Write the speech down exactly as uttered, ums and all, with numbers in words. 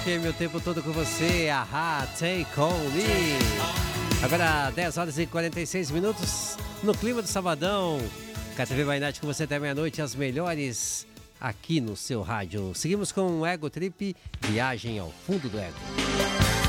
F M o tempo todo com você, Ahá, Take On Me. Agora dez horas e quarenta e seis minutos, no clima do sabadão. K T V by Night com você até meia-noite, as melhores aqui no seu rádio. Seguimos com o Ego Trip, Viagem ao Fundo do Ego.